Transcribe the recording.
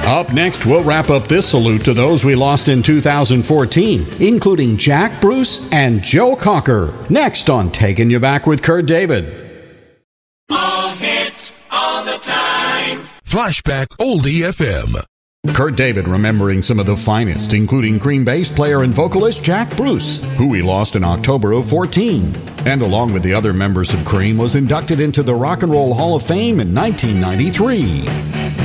Up next, we'll wrap up this salute to those we lost in 2014, including Jack Bruce and Joe Cocker. Next on Taking You Back with Kurt David. All hits, all the time. Flashback Oldie FM. Kurt David remembering some of the finest, including Cream bass player and vocalist Jack Bruce, who we lost in October of 14. And along with the other members of Cream, was inducted into the Rock and Roll Hall of Fame in 1993.